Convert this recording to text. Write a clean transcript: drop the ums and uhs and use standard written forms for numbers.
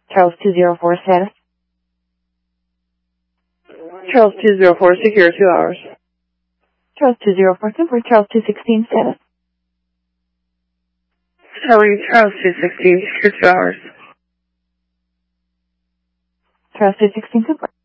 Charles 204 status. Charles 204, secure 2 hours. Charles 204 confirmed. Charles 216 status. Charlie, Charles 216, secure 2 hours. Charles 216 confirmed.